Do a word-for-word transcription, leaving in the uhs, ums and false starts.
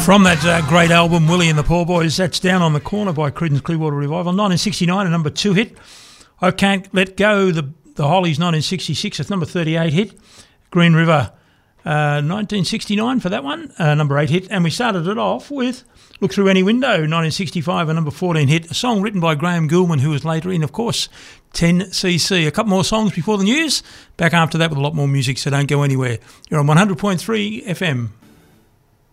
From that uh, great album, Willie and the Poor Boys, that's Down on the Corner by Creedence Clearwater Revival. nineteen sixty-nine, a number two hit. I Can't Let Go, the, the Hollies, nineteen sixty-six, it's number thirty-eight hit. Green River, uh, nineteen sixty-nine for that one, uh, number eight hit. And we started it off with Look Through Any Window, nineteen sixty-five, a number fourteen hit. A song written by Graham Gilman, who was later in, of course, ten C C. A couple more songs before the news. Back after that with a lot more music, so don't go anywhere. You're on one hundred point three F M.